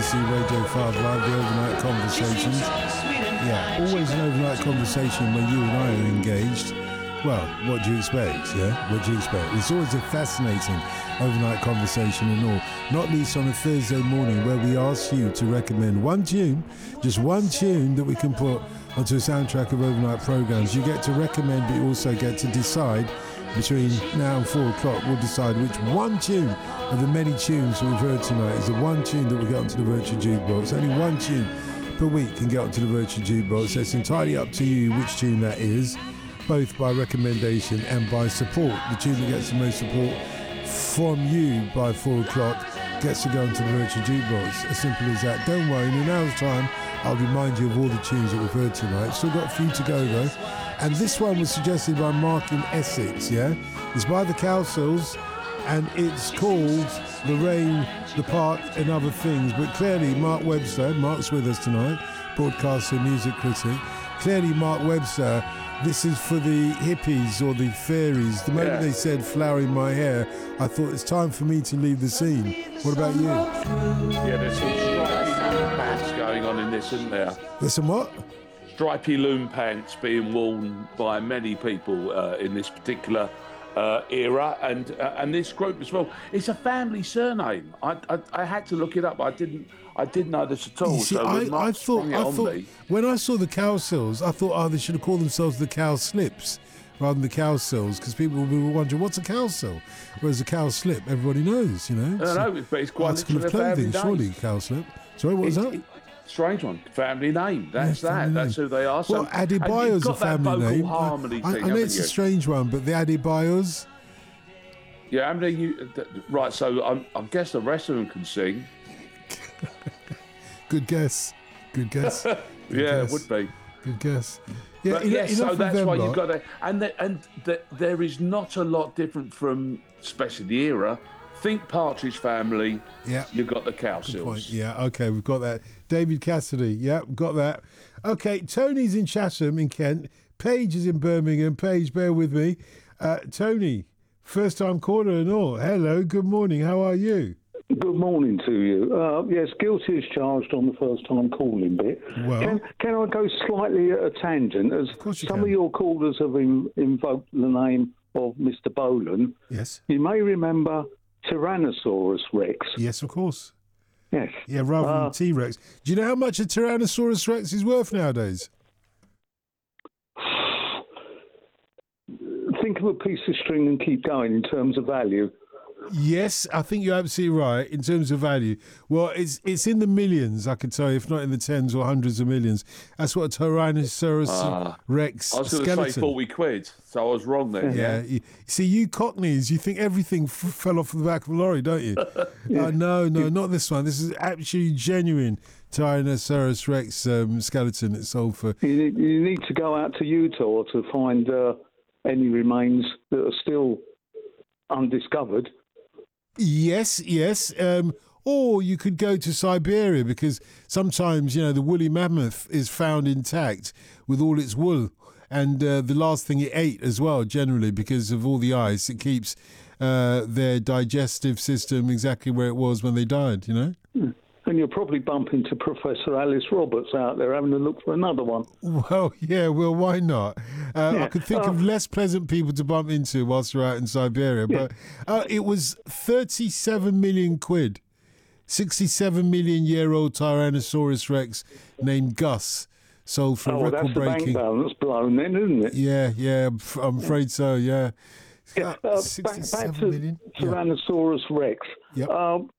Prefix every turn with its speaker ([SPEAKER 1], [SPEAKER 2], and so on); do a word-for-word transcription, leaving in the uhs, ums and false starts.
[SPEAKER 1] C Radio five Live, the overnight conversations. Yeah, always an overnight conversation when you and I are engaged. Well, what do you expect, yeah? What do you expect? It's always a fascinating overnight conversation and all, not least on a Thursday morning where we ask you to recommend one tune, just one tune that we can put onto a soundtrack of overnight programs. You get to recommend, but you also get to decide between now and four o'clock. We'll decide which one tune of the many tunes that we've heard tonight is the one tune that we get onto the virtual jukebox. Only one tune per week can get onto the virtual jukebox, so it's entirely up to you which tune that is, both by recommendation and by support. The tune that gets the most support from you by four o'clock gets to go into the virtual jukebox. As simple as that. Don't worry, in an hour's time I'll remind you of all the tunes that we've heard tonight. Still got a few to go though. And this one was suggested by Mark in Essex, yeah? It's by the Cowsills and it's called The Rain, The Park and Other Things. But clearly Mark Webster, Mark's with us tonight, broadcaster, music critic. Clearly Mark Webster, this is for the hippies or the fairies. The moment yeah. they said flower in my hair, I thought it's time for me to leave the scene. What about you?
[SPEAKER 2] Yeah, there's some stripy loom pants going on in this, isn't there?
[SPEAKER 1] There's some what?
[SPEAKER 2] Stripy loom pants being worn by many people uh, in this particular uh, era, and uh, and this group as well. It's a family surname. I, I I had to look it up. I didn't I didn't know this at all.
[SPEAKER 1] You see,
[SPEAKER 2] so
[SPEAKER 1] I, I thought I thought
[SPEAKER 2] me,
[SPEAKER 1] when I saw the Cowsills, I thought, oh, they should have called themselves the Cowslips rather than the Cowsills, because people will be wondering what's a Cowsill, whereas a Cowslip everybody knows, you know.
[SPEAKER 2] I know, but it's quite
[SPEAKER 1] article of clothing, surely. Cowslip. Sorry, what was that?
[SPEAKER 2] It, Strange one, family name. That's
[SPEAKER 1] yeah,
[SPEAKER 2] that.
[SPEAKER 1] Name.
[SPEAKER 2] That's who they are. So,
[SPEAKER 1] well, Adebayo's a family name.
[SPEAKER 2] Harmony
[SPEAKER 1] I,
[SPEAKER 2] thing,
[SPEAKER 1] I know it's
[SPEAKER 2] you?
[SPEAKER 1] a strange one, but the Adebayos.
[SPEAKER 2] Yeah, how many you? Right, so I'm, I guess the rest of them can sing.
[SPEAKER 1] Good guess. Good guess. Good
[SPEAKER 2] yeah,
[SPEAKER 1] guess.
[SPEAKER 2] it would be.
[SPEAKER 1] Good guess. Yeah,
[SPEAKER 2] but
[SPEAKER 1] en-
[SPEAKER 2] yes, so that's
[SPEAKER 1] them,
[SPEAKER 2] why
[SPEAKER 1] lot.
[SPEAKER 2] you've got to, and the, and the, there is not a lot different from, especially the era. Think Partridge Family.
[SPEAKER 1] Yeah,
[SPEAKER 2] you've got the Cowsills.
[SPEAKER 1] Yeah, okay, we've got that. David Cassidy. Yeah, we've got that. Okay, Tony's in Chatham in Kent. Paige is in Birmingham. Paige, bear with me. Uh, Tony, first time caller and all. Hello, good morning. How are you?
[SPEAKER 3] Good morning to you. Uh, yes, guilty as charged on the first time calling bit.
[SPEAKER 1] Well,
[SPEAKER 3] can, can I go slightly at a tangent? As
[SPEAKER 1] of course you
[SPEAKER 3] some
[SPEAKER 1] can.
[SPEAKER 3] of your callers have in, invoked the name of Mister Bolan.
[SPEAKER 1] Yes.
[SPEAKER 3] You may remember Tyrannosaurus Rex.
[SPEAKER 1] Yes, of course.
[SPEAKER 3] Yes.
[SPEAKER 1] Yeah, rather
[SPEAKER 3] uh,
[SPEAKER 1] than T-Rex. Do you know how much a Tyrannosaurus Rex is worth nowadays?
[SPEAKER 3] Think of a piece of string and keep going in terms of value.
[SPEAKER 1] Yes, I think you're absolutely right in terms of value. Well, it's it's in the millions, I can tell you, if not in the tens or hundreds of millions. That's what a Tyrannosaurus uh, Rex
[SPEAKER 2] I was going to say forty quid, so I was wrong there.
[SPEAKER 1] Yeah. You, see, you Cockneys, you think everything f- fell off the back of a lorry, don't you? yeah. uh, no, no, not this one. This is actually genuine Tyrannosaurus Rex um, skeleton. It's sold for...
[SPEAKER 3] You need, you need to go out to Utah to find uh, any remains that are still undiscovered.
[SPEAKER 1] Yes, yes. Um, or you could go to Siberia, because sometimes, you know, the woolly mammoth is found intact with all its wool. And uh, the last thing it ate as well, generally, because of all the ice, it keeps uh, their digestive system exactly where it was when they died, you know?
[SPEAKER 3] Hmm. And you'll probably bump into Professor Alice Roberts out there having a look for another one.
[SPEAKER 1] Well, yeah, well, why not? Uh, yeah. I could think uh, of less pleasant people to bump into whilst you're out in Siberia. Yeah. But uh, it was thirty-seven million quid. sixty-seven million year old Tyrannosaurus Rex named Gus. Sold for
[SPEAKER 3] oh,
[SPEAKER 1] a record breaking.
[SPEAKER 3] That's the bank balance blown then, isn't it?
[SPEAKER 1] Yeah, yeah, I'm afraid so, yeah.
[SPEAKER 3] yeah uh, back, back to
[SPEAKER 1] million?
[SPEAKER 3] Tyrannosaurus
[SPEAKER 1] yeah.
[SPEAKER 3] Rex.
[SPEAKER 1] Yep.
[SPEAKER 3] Um,